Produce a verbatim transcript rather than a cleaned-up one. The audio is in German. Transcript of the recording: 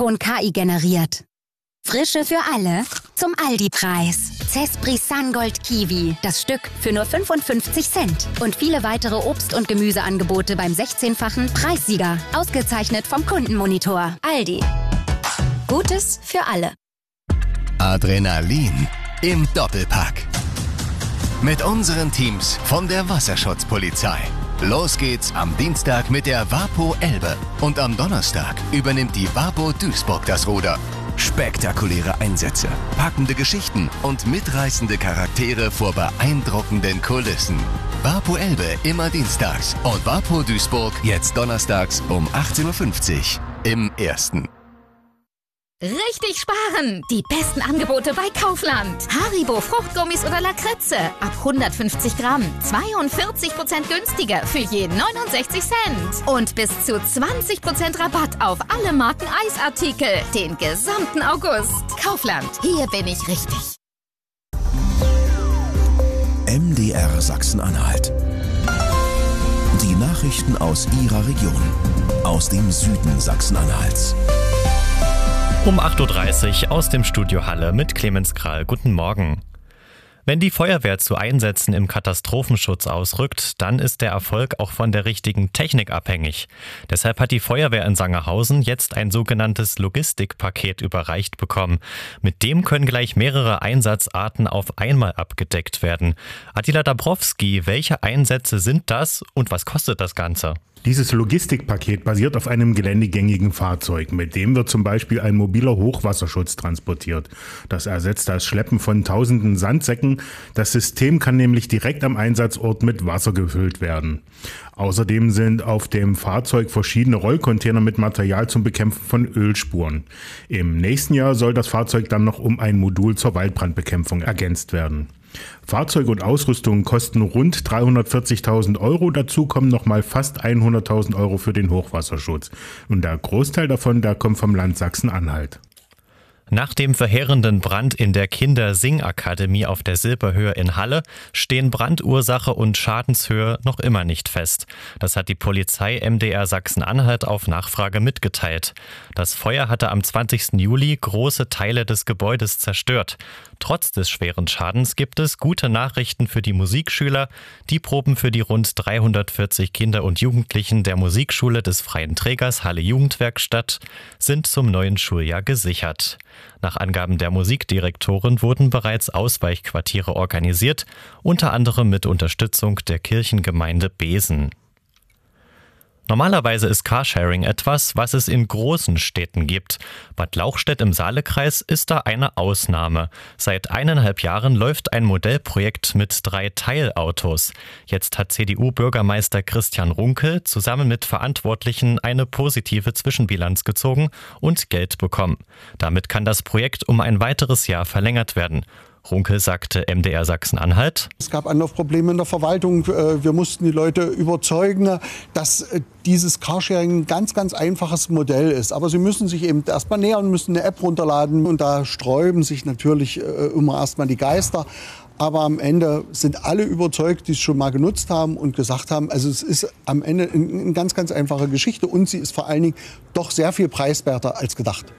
O-Ton K I generiert. Frische für alle zum Aldi-Preis. Zespri Sungold Kiwi, das Stück für nur fünfundfünfzig Cent. Und viele weitere Obst- und Gemüseangebote beim sechzehnfachen Preissieger. Ausgezeichnet vom Kundenmonitor. Aldi. Gutes für alle. Adrenalin im Doppelpack. Mit unseren Teams von der Wasserschutzpolizei. Los geht's am Dienstag mit der Wapo Elbe. Und am Donnerstag übernimmt die Wapo Duisburg das Ruder. Spektakuläre Einsätze, packende Geschichten und mitreißende Charaktere vor beeindruckenden Kulissen. Wapo Elbe immer dienstags und Wapo Duisburg jetzt donnerstags um achtzehn Uhr fünfzig im Ersten. Richtig sparen! Die besten Angebote bei Kaufland. Haribo Fruchtgummis oder Lakritze ab hundertfünfzig Gramm. zweiundvierzig Prozent günstiger für je neunundsechzig Cent. Und bis zu zwanzig Prozent Rabatt auf alle Marken Eisartikel. Den gesamten August. Kaufland. Hier bin ich richtig. M D R Sachsen-Anhalt. Die Nachrichten aus Ihrer Region. Aus dem Süden Sachsen-Anhalts. Um acht Uhr dreißig aus dem Studio Halle mit Clemens Krall. Guten Morgen. Wenn die Feuerwehr zu Einsätzen im Katastrophenschutz ausrückt, dann ist der Erfolg auch von der richtigen Technik abhängig. Deshalb hat die Feuerwehr in Sangerhausen jetzt ein sogenanntes Logistikpaket überreicht bekommen. Mit dem können gleich mehrere Einsatzarten auf einmal abgedeckt werden. Attila Dabrowski, welche Einsätze sind das und was kostet das Ganze? Dieses Logistikpaket basiert auf einem geländegängigen Fahrzeug. Mit dem wird zum Beispiel ein mobiler Hochwasserschutz transportiert. Das ersetzt das Schleppen von tausenden Sandsäcken. Das System kann nämlich direkt am Einsatzort mit Wasser gefüllt werden. Außerdem sind auf dem Fahrzeug verschiedene Rollcontainer mit Material zum Bekämpfen von Ölspuren. Im nächsten Jahr soll das Fahrzeug dann noch um ein Modul zur Waldbrandbekämpfung ergänzt werden. Fahrzeug und Ausrüstung kosten rund dreihundertvierzigtausend Euro. Dazu kommen nochmal fast hunderttausend Euro für den Hochwasserschutz. Und der Großteil davon, der kommt vom Land Sachsen-Anhalt. Nach dem verheerenden Brand in der Kindersingakademie auf der Silberhöhe in Halle stehen Brandursache und Schadenshöhe noch immer nicht fest. Das hat die Polizei M D R Sachsen-Anhalt auf Nachfrage mitgeteilt. Das Feuer hatte am zwanzigsten Juli große Teile des Gebäudes zerstört. Trotz des schweren Schadens gibt es gute Nachrichten für die Musikschüler. Die Proben für die rund dreihundertvierzig Kinder und Jugendlichen der Musikschule des Freien Trägers Halle Jugendwerkstatt sind zum neuen Schuljahr gesichert. Nach Angaben der Musikdirektorin wurden bereits Ausweichquartiere organisiert, unter anderem mit Unterstützung der Kirchengemeinde Besen. Normalerweise ist Carsharing etwas, was es in großen Städten gibt. Bad Lauchstädt im Saalekreis ist da eine Ausnahme. Seit eineinhalb Jahren läuft ein Modellprojekt mit drei Teilautos. Jetzt hat C D U-Bürgermeister Christian Runkel zusammen mit Verantwortlichen eine positive Zwischenbilanz gezogen und Geld bekommen. Damit kann das Projekt um ein weiteres Jahr verlängert werden. Runkel sagte M D R Sachsen-Anhalt: Es gab Anlaufprobleme in der Verwaltung. Wir mussten die Leute überzeugen, dass dieses Carsharing ein ganz, ganz einfaches Modell ist. Aber sie müssen sich eben erstmal nähern, müssen eine App runterladen. Und da sträuben sich natürlich immer erstmal die Geister. Aber am Ende sind alle überzeugt, die es schon mal genutzt haben und gesagt haben, also es ist am Ende eine ganz, ganz einfache Geschichte. Und sie ist vor allen Dingen doch sehr viel preiswerter als gedacht.